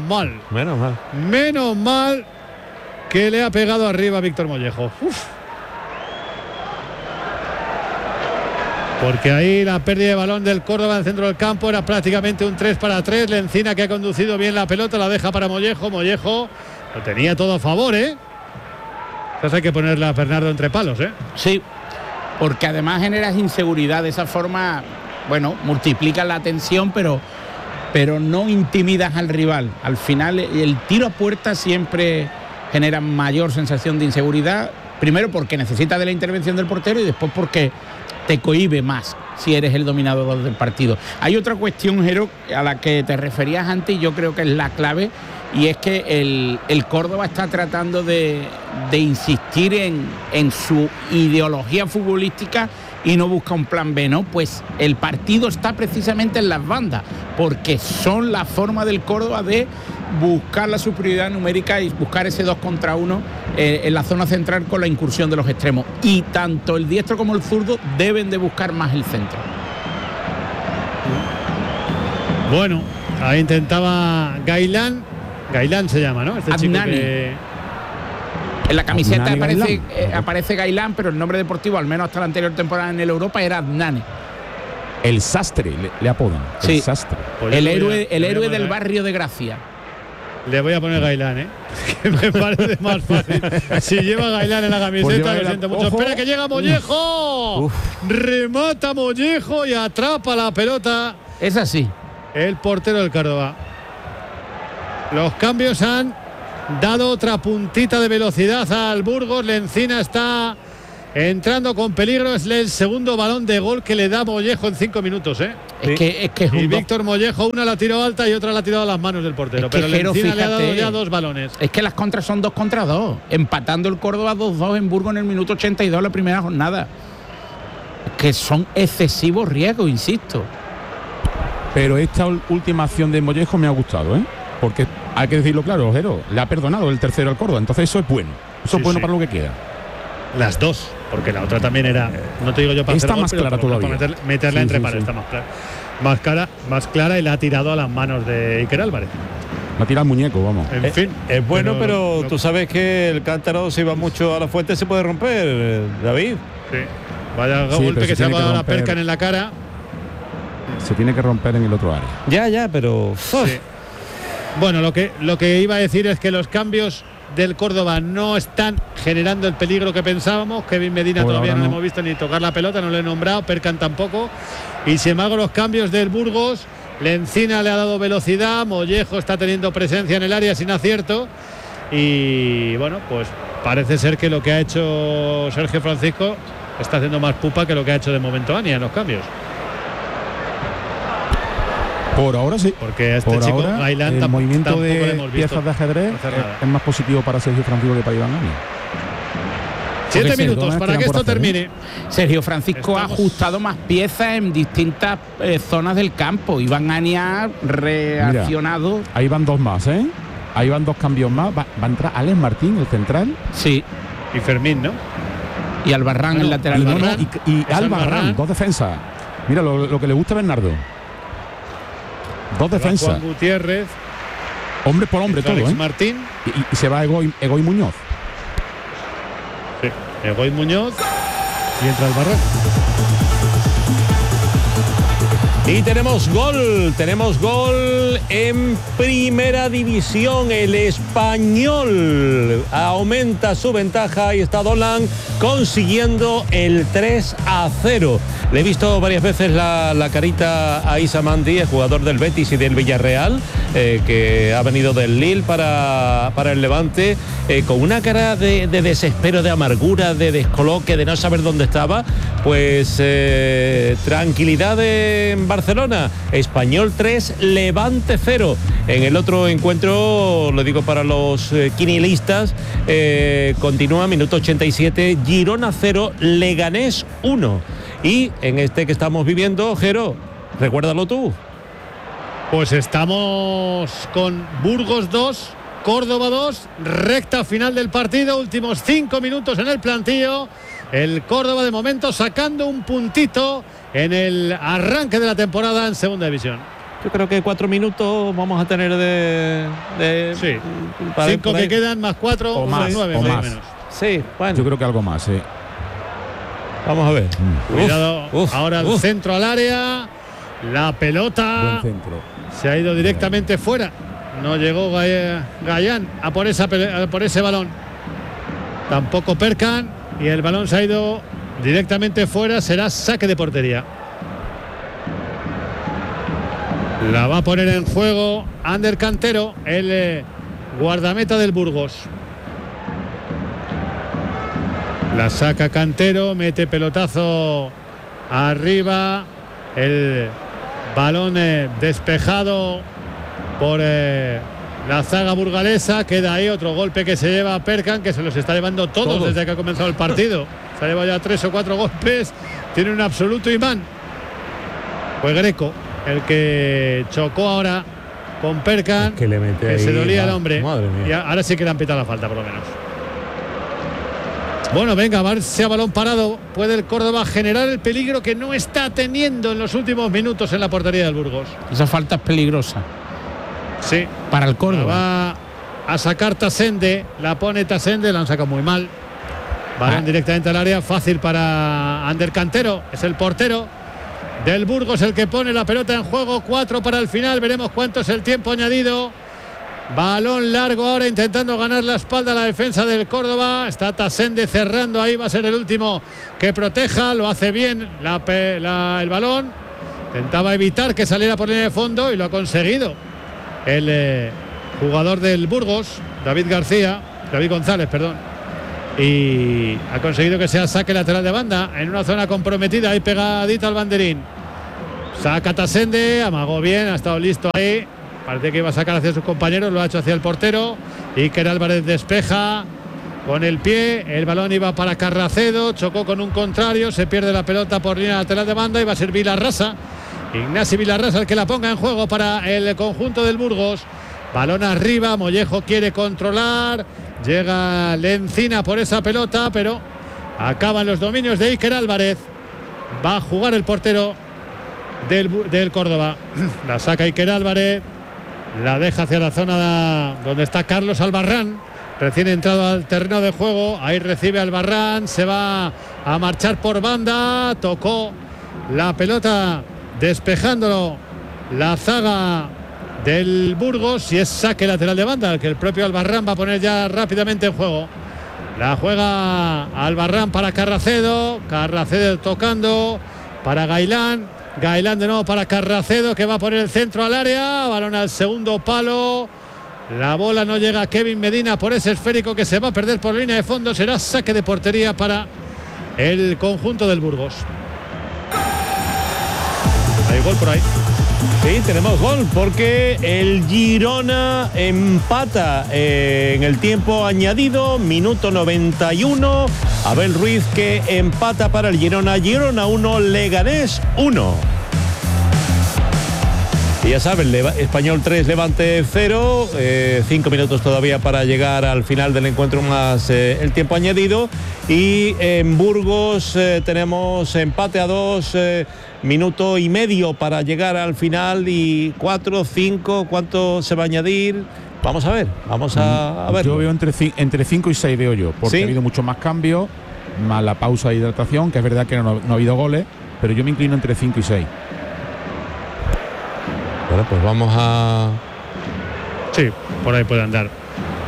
mal que le ha pegado arriba a Víctor Mollejo. Porque ahí la pérdida de balón del Córdoba en el centro del campo era prácticamente un 3-3. Lencina, que ha conducido bien la pelota, la deja para Mollejo lo tenía todo a favor, Entonces hay que ponerle a Bernardo entre palos, Sí, porque además generas inseguridad. De esa forma, multiplicas la tensión, pero no intimidas al rival. Al final, el tiro a puerta siempre genera mayor sensación de inseguridad. Primero porque necesitas de la intervención del portero y después porque te cohíbe más si eres el dominador del partido. Hay otra cuestión, Jero, a la que te referías antes y yo creo que es la clave, y es que el Córdoba está tratando de insistir en su ideología futbolística y no busca un plan B, ¿no? Pues el partido está precisamente en las bandas, porque son la forma del Córdoba de buscar la superioridad numérica y buscar ese 2 contra 1 en la zona central con la incursión de los extremos. Y tanto el diestro como el zurdo deben de buscar más el centro. Bueno, ahí intentaba Gailán se llama, ¿no? Este chico que... En la camiseta aparece Gailán, pero el nombre deportivo, al menos hasta la anterior temporada en el Europa, era Adnane. El sastre le apodan. Sí. El sastre. El héroe del barrio de Gracia. Le voy a poner Gailán, que me parece más fácil. Si lleva Gailán en la camiseta, Pues lo siento mucho. ojo. Espera que llega Mollejo. Remata Mollejo y atrapa la pelota. Es así. El portero del Córdoba. Los cambios han dado otra puntita de velocidad al Burgos. Lencina está entrando con peligro. Es el segundo balón de gol que le da Mollejo en 5 minutos. Es que es Y un Víctor Mollejo, una la tiró alta y otra la ha tirado a las manos del portero. Es que Pero Jero, Lencina le ha dado fíjate, ya 2 balones. Es que las contras son 2 contra 2. Empatando el Córdoba 2-2 en Burgos en el minuto 82 la primera jornada. Que son excesivos riesgos, insisto. Pero esta última acción de Mollejo me ha gustado, porque hay que decirlo claro, Ojero, le ha perdonado el tercero al Córdoba, entonces eso es bueno. Eso es bueno para lo que queda. Las 2, porque la otra también era, no te digo yo para Está hacer gol, más pero clara por lo menos todavía. para meterla Sí, entre sí, pares, sí. está más clara. Más clara y la ha tirado a las manos de Iker Álvarez. La tira al muñeco, vamos. En fin. Es bueno, pero tú sabes que el cántaro, si va mucho a la fuente, se puede romper, David. Sí. Vaya Sí, golpe pero que se se ha tiene que dado a romper. Perkan en la cara. Se tiene que romper en el otro área. Ya, pero... Sí. Bueno, lo que iba a decir es que los cambios del Córdoba no están generando el peligro que pensábamos. Kevin Medina Por todavía ahora no le no. hemos visto ni tocar la pelota, no le he nombrado, Perkan tampoco. Y sin embargo los cambios del Burgos, Lencina le ha dado velocidad, Mollejo está teniendo presencia en el área sin acierto. Y bueno, pues parece ser que lo que ha hecho Sergio Francisco está haciendo más pupa que lo que ha hecho de momento Ania en los cambios. Por ahora sí. Porque a este Por chico ahora, Gailán el movimiento tampoco le de hemos visto piezas de ajedrez hacer nada. es más positivo para Sergio Francisco que para Iván Gani. 7 Porque minutos Sergio para que quedan por esto hacer, termine. Sergio Francisco ha Estamos- ajustado más piezas en distintas zonas del campo. Iván Ania ha reaccionado. Ahí van 2 más, Ahí van 2 cambios más. Va a entrar Alex Martín, el central. Sí. Y Fermín, ¿no? Y Albarrán, Bueno, el lateral. Y, Albarrán. y Es Albarrán, Albarrán. 2 defensas. Mira lo que le gusta a Bernardo. 2 defensas. Juan Gutiérrez, Hombre por hombre todo, Alex Martín, Y se va Egoy Muñoz. Egoy Muñoz y entra Albarrán. Y tenemos gol en Primera División. El Español aumenta su ventaja y está Dolan consiguiendo el 3-0. Le he visto varias veces la carita a Issa Mandi, el jugador del Betis y del Villarreal, que ha venido del Lille para el Levante, con una cara de desespero, de amargura, de descoloque, de no saber dónde estaba. Pues tranquilidad en Barcelona. Español 3, Levante 0. En el otro encuentro, lo digo para los quinielistas, continúa minuto 87, Girona 0, Leganés 1. Y en este que estamos viviendo, Jero, recuérdalo tú. Pues estamos con Burgos 2, Córdoba 2, recta final del partido, últimos 5 minutos en el plantillo. El Córdoba de momento sacando un puntito en el arranque de la temporada en segunda división. Yo creo que 4 minutos vamos a tener de Sí, para- 5 por que ahí. quedan más 4, O más, 9 o más o más. menos. Sí, bueno, Yo creo que algo más, vamos a ver. Cuidado, Uf, ahora el uf. centro al área, la pelota Buen centro. se ha ido directamente fuera. No llegó Gallán a por ese balón. Tampoco Perkan. Y el balón se ha ido directamente fuera. Será saque de portería. La va a poner en juego Ander Cantero, el guardameta del Burgos. La saca Cantero, mete pelotazo arriba. El balón despejado por la zaga burgalesa. Queda ahí otro golpe que se lleva a Perkan, que se los está llevando todos desde que ha comenzado el partido. Se ha llevado ya 3 o 4 golpes. Tiene un absoluto imán. Fue Greco el que chocó ahora con Perkan, Que le mete que ahí, se dolía el hombre. madre mía. Y ahora sí que le han pitado la falta, por lo menos. Bueno, venga, a ver si a balón parado puede el Córdoba generar el peligro que no está teniendo en los últimos minutos en la portería del Burgos. Esa falta es peligrosa Sí, para el la Córdoba. va a sacar Tasende, la pone Tasende, la han sacado muy mal. Balón directamente al área, fácil para Ander Cantero, es el portero del Burgos el que pone la pelota en juego. 4 para el final, veremos cuánto es el tiempo añadido. Balón largo ahora intentando ganar la espalda a la defensa del Córdoba. Está Tasende cerrando ahí, va a ser el último que proteja. Lo hace bien el balón. Intentaba evitar que saliera por línea de fondo y lo ha conseguido el jugador del Burgos, David González, perdón. Y ha conseguido que sea saque lateral de banda en una zona comprometida, ahí pegadita al banderín. Saca Tasende, amagó bien, ha estado listo ahí. Parece que iba a sacar hacia sus compañeros, lo ha hecho hacia el portero. Iker Álvarez despeja con el pie. El balón iba para Carracedo, chocó con un contrario, se pierde la pelota por línea lateral de banda y va a ser Vilarrasa. Ignasi Vilarrasa el que la ponga en juego para el conjunto del Burgos. Balón arriba, Mollejo quiere controlar. Llega Lencina por esa pelota, pero acaban los dominios de Iker Álvarez. Va a jugar el portero del Córdoba. La saca Iker Álvarez. La deja hacia la zona donde está Carlos Albarrán, recién entrado al terreno de juego. Ahí recibe Albarrán, se va a marchar por banda. Tocó la pelota despejándolo la zaga del Burgos y es saque lateral de banda, que el propio Albarrán va a poner ya rápidamente en juego. La juega Albarrán para Carracedo. Carracedo tocando para Gailán. Gailán de nuevo para Carracedo, que va a poner el centro al área. Balón al segundo palo. La bola no llega a Kevin Medina por ese esférico que se va a perder por línea de fondo. Será saque de portería para el conjunto del Burgos. Hay gol por ahí. Sí, tenemos gol porque el Girona empata en el tiempo añadido, minuto 91. Abel Ruiz que empata para el Girona. Girona 1, Leganés 1. Y ya saben, Español 3, Levante 0. 5 minutos todavía para llegar al final del encuentro más el tiempo añadido. Y en Burgos tenemos empate a 2. Minuto y medio para llegar al final y 4, 5, ¿cuánto se va a añadir? Vamos a ver, ver. Yo veo entre 5 y 6 veo yo, porque ¿sí? Ha habido mucho más cambios, más la pausa de hidratación, que es verdad que no ha habido goles, pero yo me inclino entre 5 y 6. Bueno, pues vamos a... Sí, por ahí puede andar.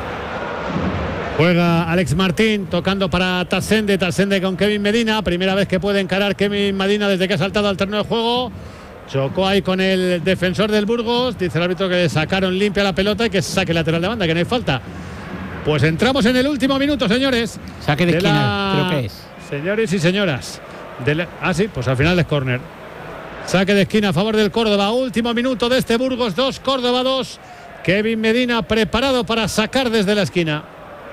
Juega Alex Martín tocando para Tasende con Kevin Medina. Primera vez que puede encarar Kevin Medina desde que ha saltado al terreno de juego. Chocó ahí con el defensor del Burgos. Dice el árbitro que le sacaron limpia la pelota y que saque lateral de banda, que no hay falta. Pues entramos en el último minuto, señores. Saque de esquina, creo que es. Señores y señoras. Sí, pues al final es córner. Saque de esquina a favor del Córdoba. Último minuto de este Burgos 2, Córdoba 2. Kevin Medina preparado para sacar desde la esquina.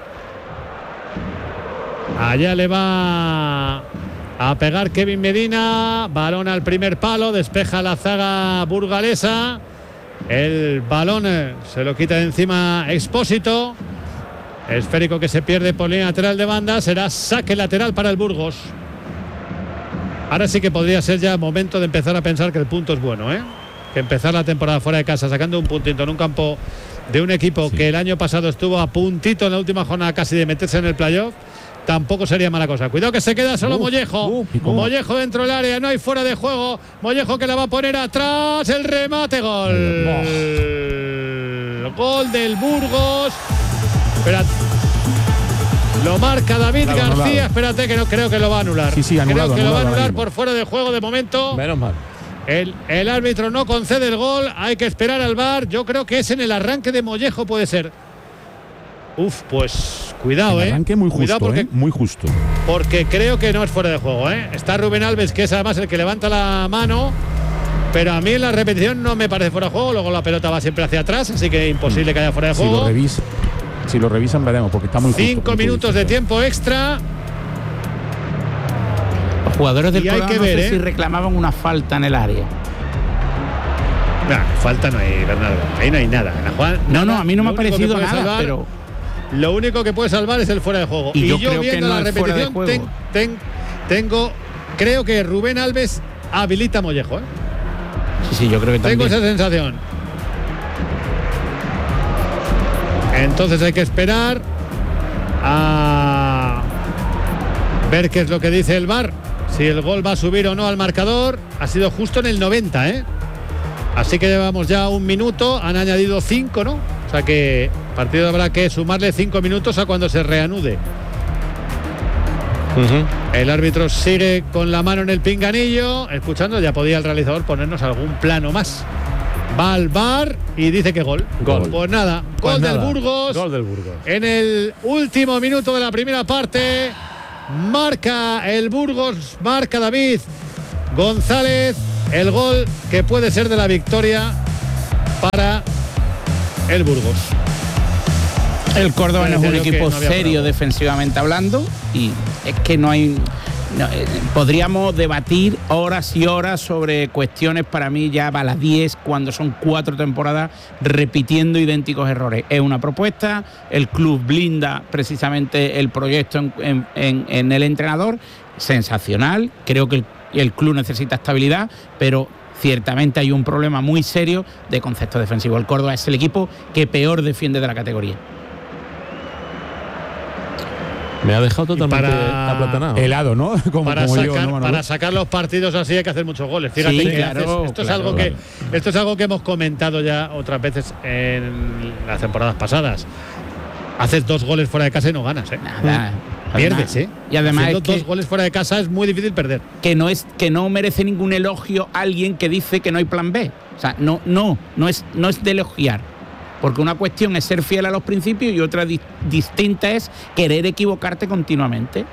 Allá le va a pegar Kevin Medina. Balón al primer palo. Despeja la zaga burgalesa. El balón se lo quita de encima Expósito. Esférico que se pierde por línea lateral de banda. Será saque lateral para el Burgos. Ahora sí que podría ser ya momento de empezar a pensar que el punto es bueno, que empezar la temporada fuera de casa sacando un puntito en un campo de un equipo que el año pasado estuvo a puntito en la última jornada casi de meterse en el playoff. Tampoco sería mala cosa. Cuidado que se queda solo Mollejo. Mollejo dentro del área, no hay fuera de juego. Mollejo que la va a poner atrás. El remate, gol. Gol del Burgos. Espera. Lo marca David García. Anulado. Espérate que no creo que lo va a anular. Sí, anulado, creo que lo va a anular por fuera de juego de momento. Menos mal. El árbitro no concede el gol. Hay que esperar al VAR. Yo creo que es en el arranque de Mollejo, puede ser. Pues cuidado, el arranque muy justo, cuidado porque, muy justo. Porque creo que no es fuera de juego, Está Rubén Alves, que es además el que levanta la mano, pero a mí en la repetición no me parece fuera de juego. Luego la pelota va siempre hacia atrás, así que imposible que haya fuera de juego. Si lo revisan veremos, porque está muy justo. 5 minutos de tiempo extra. Los jugadores del Córdoba no sé si reclamaban una falta en el área. Falta no hay, Bernardo. Ahí no hay nada. No, a mí no me ha parecido nada, pero... Lo único que puede salvar es el fuera de juego. Y yo creo viendo que no la repetición creo que Rubén Alves habilita a Mollejo. Sí, yo creo que también. Tengo esa sensación. Entonces hay que esperar a ver qué es lo que dice el VAR. Si el gol va a subir o no al marcador. Ha sido justo en el 90, Así que llevamos ya un minuto. Han añadido 5, ¿no? O sea que partido habrá que sumarle 5 minutos a cuando se reanude. El árbitro sigue con la mano en el pinganillo, escuchando. Ya podía el realizador ponernos algún plano más. Va al VAR y dice que gol. Pues nada, gol del Burgos. Gol del Burgos. En el último minuto de la primera parte, marca el Burgos, marca David González, el gol que puede ser de la victoria para el Burgos. El Córdoba no es un equipo serio defensivamente hablando, y es que no hay... podríamos debatir horas y horas sobre cuestiones, para mí ya baladíes, cuando son 4 temporadas repitiendo idénticos errores. Es una propuesta, el club blinda precisamente el proyecto en el entrenador, sensacional. Creo que el club necesita estabilidad, pero ciertamente hay un problema muy serio de concepto defensivo. El Córdoba es el equipo que peor defiende de la categoría. Me ha dejado totalmente aplatanado. Helado, ¿no? Para sacar los partidos así hay que hacer muchos goles. Fíjate, sí, claro, esto es algo que hemos comentado ya otras veces en las temporadas pasadas. Haces 2 goles fuera de casa y no ganas, ¿eh? Nada. Pierdes, ¿eh? Y además haciendo 2 goles fuera de casa es muy difícil perder. Que no merece ningún elogio alguien que dice que no hay plan B. O sea, no es de elogiar. Porque una cuestión es ser fiel a los principios y otra distinta es querer equivocarte continuamente.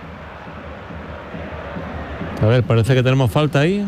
A ver, parece que tenemos falta ahí.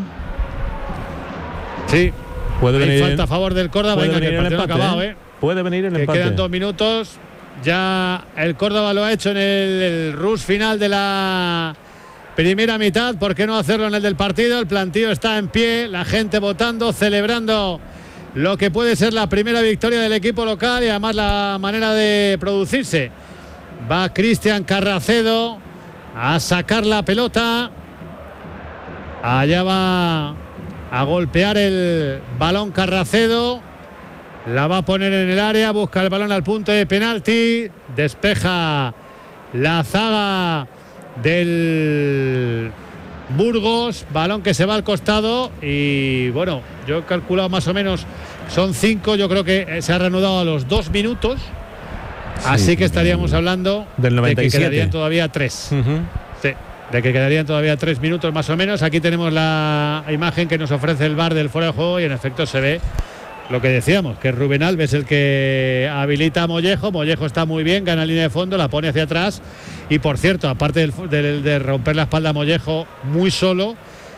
Sí. Puede venir falta a favor del Córdoba. Venga, que el partido no ha acabado, ¿eh? Puede venir el empate. Quedan 2 minutos. Ya el Córdoba lo ha hecho en el rush final de la primera mitad. ¿Por qué no hacerlo en el del partido? El plantío está en pie, la gente votando, celebrando lo que puede ser la primera victoria del equipo local y además la manera de producirse. Va Cristian Carracedo a sacar la pelota. Allá va a golpear el balón Carracedo. La va a poner en el área, busca el balón al punto de penalti. Despeja la zaga del Burgos, balón que se va al costado y bueno, yo he calculado más o menos son 5, yo creo que se ha reanudado a los 2 minutos, así que estaríamos hablando del 97. De que quedarían todavía 3. Sí, de que quedarían todavía 3 minutos más o menos. Aquí tenemos la imagen que nos ofrece el VAR del fuera de juego y en efecto se ve lo que decíamos, que es Rubén Alves el que habilita a Mollejo. Mollejo está muy bien, gana línea de fondo, la pone hacia atrás. Y por cierto, aparte de romper la espalda a Mollejo muy solo,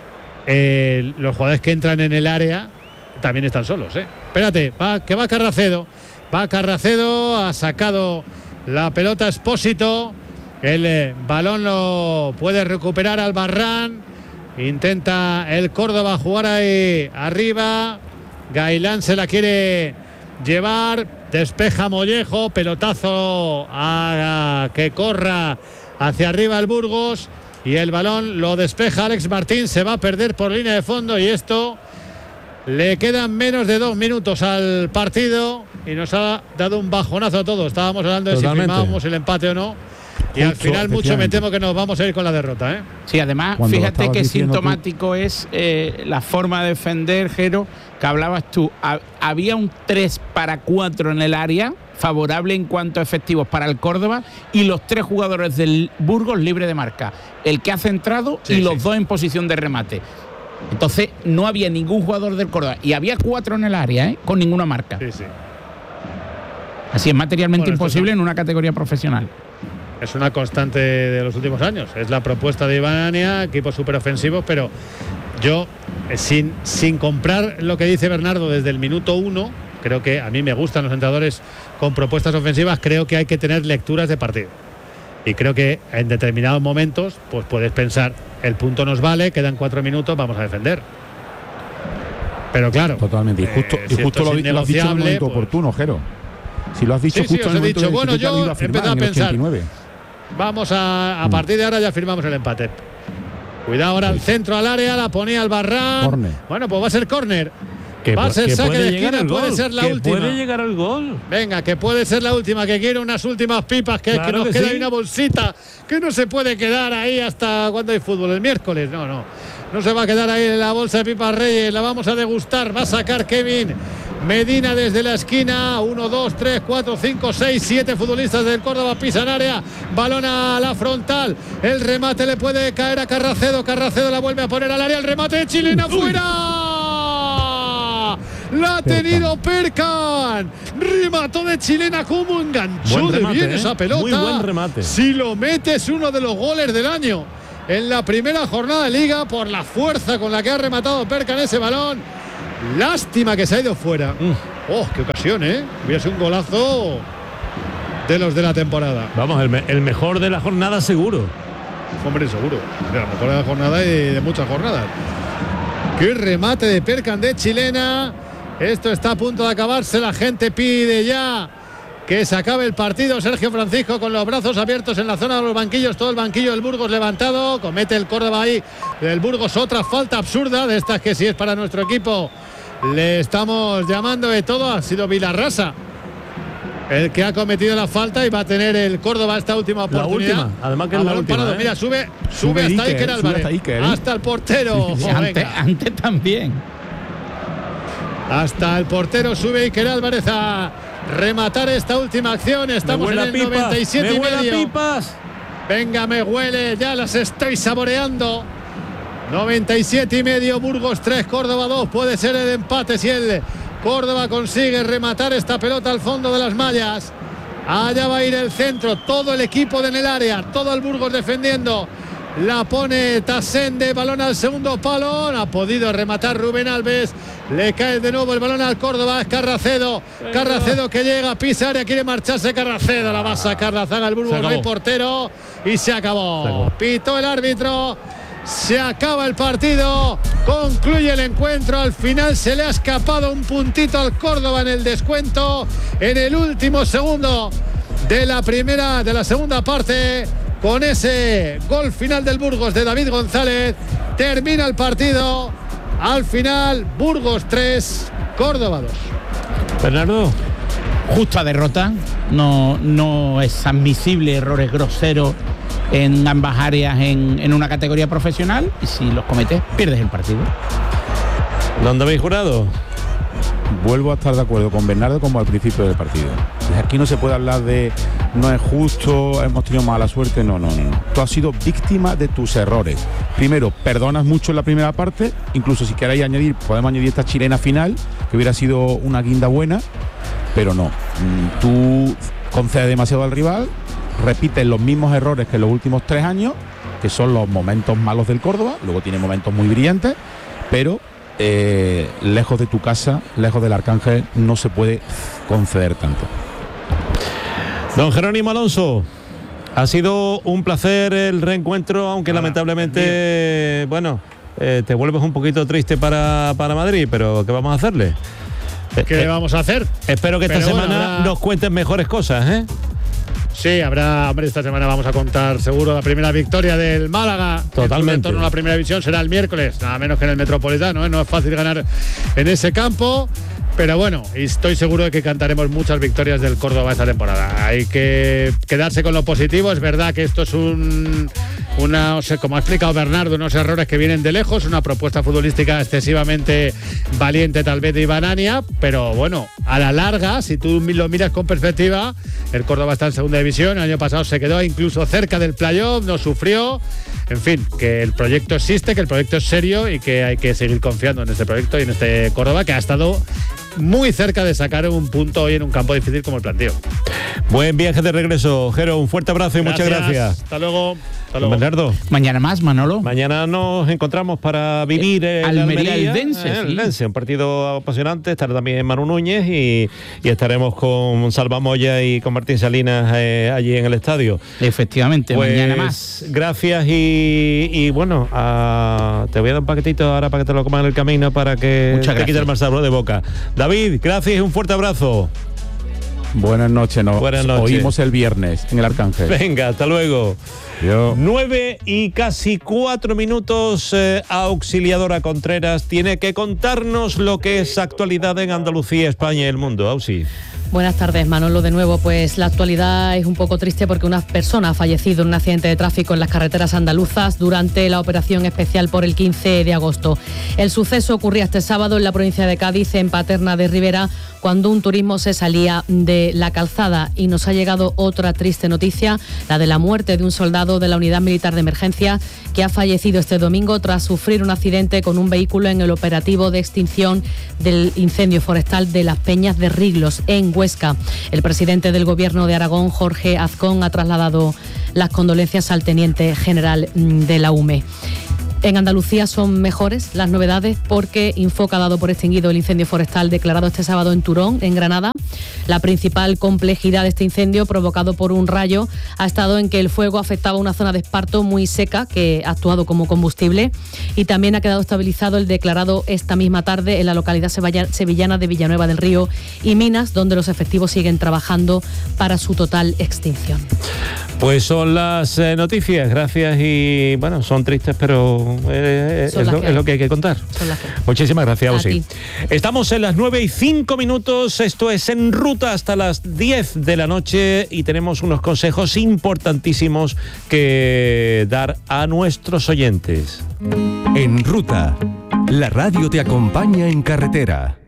los jugadores que entran en el área también están solos, ¿eh? Espérate, que va Carracedo. Va Carracedo, ha sacado la pelota Expósito. El balón lo puede recuperar Albarrán. Intenta el Córdoba jugar ahí arriba. Gailán se la quiere llevar, despeja Mollejo, pelotazo a que corra hacia arriba el Burgos y el balón lo despeja Alex Martín, se va a perder por línea de fondo y esto le quedan menos de 2 minutos al partido y nos ha dado un bajonazo a todos. Estábamos hablando de si firmábamos el empate o no. Y al final mucho me temo que nos vamos a ir con la derrota, ¿eh? Sí, además, cuando fíjate que sintomático es la forma de defender, Jero, que hablabas tú. Había un 3-4 en el área, favorable en cuanto a efectivos para el Córdoba, y los 3 jugadores del Burgos libre de marca. El que ha centrado y los 2 en posición de remate. Entonces, no había ningún jugador del Córdoba. Y había 4 en el área, ¿eh? Con ninguna marca. Sí. Así es materialmente imposible en una categoría profesional. Es una constante de los últimos años. Es la propuesta de Ibania, equipos súper ofensivos, pero yo, sin comprar lo que dice Bernardo desde el minuto 1, creo que a mí me gustan los entrenadores con propuestas ofensivas, creo que hay que tener lecturas de partido. Y creo que en determinados momentos, pues puedes pensar, el punto nos vale, quedan 4 minutos, vamos a defender. Pero claro, totalmente. Y justo lo has dicho en el momento oportuno, Jero. Si lo has dicho justo en el momento bueno, yo he empezado a pensar. Vamos a partir de ahora ya firmamos el empate. Cuidado ahora el centro al área, la ponía Albarrán. Corner. Bueno, pues va a ser córner. Va a ser saque de esquina, puede ser la última. Puede llegar al gol. Venga, que puede ser la última, que quiero unas últimas pipas, que nos queda ahí una bolsita, que no se puede quedar ahí hasta cuando hay fútbol, el miércoles. No se va a quedar ahí en la bolsa de pipas Reyes, la vamos a degustar, va a sacar Kevin Medina desde la esquina. 1, 2, 3, 4, 5, 6, 7 futbolistas del Córdoba pisan área. Balón a la frontal. El remate le puede caer a Carracedo. Carracedo la vuelve a poner al área. El remate de Chilena fuera. La ha tenido Perkan. Remató de Chilena. Como enganchó de bien esa pelota. Muy buen remate. Si lo mete es uno de los goles del año en la primera jornada de Liga por la fuerza con la que ha rematado Perkan ese balón. Lástima que se ha ido fuera. Oh, qué ocasión, hubiera sido un golazo de los de la temporada. Vamos, el mejor de la jornada seguro. Hombre, seguro. De la mejor de la jornada y de muchas jornadas. Qué remate de Perkan de Chilena. Esto está a punto de acabarse. La gente pide ya que se acabe el partido. Sergio Francisco con los brazos abiertos en la zona de los banquillos. Todo el banquillo del Burgos levantado. Comete el Córdoba ahí del Burgos otra falta absurda. De estas que si es para nuestro equipo le estamos llamando de todo. Ha sido Vilarrasa el que ha cometido la falta y va a tener el Córdoba esta última oportunidad. La última, además que es la última. Parado. Mira, sube hasta Iker Álvarez. Hasta el portero. Sí, antes también. Hasta el portero sube Iker Álvarez a rematar esta última acción. Estamos en el 97 y medio. Pipas. Venga, me huele, ya las estoy saboreando. 97 y medio, Burgos 3, Córdoba 2. Puede ser el empate si el Córdoba consigue rematar esta pelota al fondo de las mallas. Allá va a ir el centro, todo el equipo en el área, todo el Burgos defendiendo. La pone Tasende, balón al segundo palo. Ha podido rematar Rubén Alves. Le cae de nuevo el balón al Córdoba. Es Carracedo. Carracedo que llega, pisa área, quiere marcharse Carracedo. La va a sacar la zaga el Burgos, no hay portero. Y se acabó. Pitó el árbitro. Se acaba el partido. Concluye el encuentro. Al final se le ha escapado un puntito al Córdoba en el descuento. En el último segundo de la segunda parte. Con ese gol final del Burgos de David González, termina el partido. Al final, Burgos 3, Córdoba 2. Bernardo. Justa derrota. No es admisible errores groseros en ambas áreas en una categoría profesional. Y si los cometes, pierdes el partido. ¿Dónde habéis jurado? Vuelvo a estar de acuerdo con Bernardo como al principio del partido. Aquí no se puede hablar de no es justo, hemos tenido mala suerte. No. Tú has sido víctima de tus errores. Primero, perdonas mucho en la primera parte. Incluso si queréis añadir, podemos añadir esta chilena final, que hubiera sido una guinda buena. Pero no. Tú concedes demasiado al rival, repites los mismos errores que en los últimos 3 años, que son los momentos malos del Córdoba. Luego tiene momentos muy brillantes, pero lejos de tu casa, lejos del Arcángel, no se puede conceder tanto. Don Jerónimo Alonso, ha sido un placer el reencuentro, aunque lamentablemente, te vuelves un poquito triste para Madrid, pero ¿qué vamos a hacerle? ¿Qué vamos a hacer? Espero que esta semana nos cuenten mejores cosas, ¿eh? Sí, habrá, hombre, esta semana vamos a contar seguro la primera victoria del Málaga. Totalmente. En torno a la primera división será el miércoles, nada menos que en el Metropolitano, ¿eh? No es fácil ganar en ese campo. Pero bueno, estoy seguro de que cantaremos muchas victorias del Córdoba esta temporada. Hay que quedarse con lo positivo. Es verdad que esto es como ha explicado Bernardo, unos errores que vienen de lejos, una propuesta futbolística excesivamente valiente tal vez de Ibanania, pero bueno, a la larga, si tú lo miras con perspectiva, el Córdoba está en segunda división, el año pasado se quedó incluso cerca del playoff, no sufrió. En fin, que el proyecto existe, que el proyecto es serio y que hay que seguir confiando en este proyecto y en este Córdoba, que ha estado muy cerca de sacar un punto hoy en un campo difícil como el Planteo. Buen viaje de regreso, Jero, un fuerte abrazo y muchas gracias. Hasta luego. Bernardo. Mañana más, Manolo. Mañana nos encontramos para vivir el Almería-Eldense, un partido apasionante. Estará también Manu Núñez y estaremos con Salva Moya y con Martín Salinas allí en el estadio. Efectivamente, pues, mañana más. Gracias y bueno, te voy a dar un paquetito ahora para que te lo comas en el camino para que te quite el mal sabor de boca. David, gracias y un fuerte abrazo. Buenas noches, Buenas noches. Oímos el viernes en el Arcángel. Venga, hasta luego. 9 y casi 4 minutos. Auxiliadora Contreras tiene que contarnos lo que es actualidad en Andalucía, España y el mundo. Auxi. Buenas tardes, Manolo, de nuevo. Pues la actualidad es un poco triste porque una persona ha fallecido en un accidente de tráfico en las carreteras andaluzas durante la operación especial por el 15 de agosto. El suceso ocurría este sábado en la provincia de Cádiz, en Paterna de Ribera, cuando un turismo se salía de la calzada. Y nos ha llegado otra triste noticia, la de la muerte de un soldado de la Unidad Militar de Emergencia que ha fallecido este domingo tras sufrir un accidente con un vehículo en el operativo de extinción del incendio forestal de Las Peñas de Riglos, en Huesca. El presidente del Gobierno de Aragón, Jorge Azcón, ha trasladado las condolencias al teniente general de la UME. En Andalucía son mejores las novedades porque Infoca ha dado por extinguido el incendio forestal declarado este sábado en Turón, en Granada. La principal complejidad de este incendio, provocado por un rayo, ha estado en que el fuego afectaba una zona de esparto muy seca que ha actuado como combustible, y también ha quedado estabilizado el declarado esta misma tarde en la localidad sevillana de Villanueva del Río y Minas, donde los efectivos siguen trabajando para su total extinción. Pues son las noticias, gracias, y bueno, son tristes, pero es lo que hay que contar. Muchísimas gracias, Ausi. Estamos en las 9:05, esto es En Ruta hasta las 10 de la noche y tenemos unos consejos importantísimos que dar a nuestros oyentes. En Ruta, la radio te acompaña en carretera.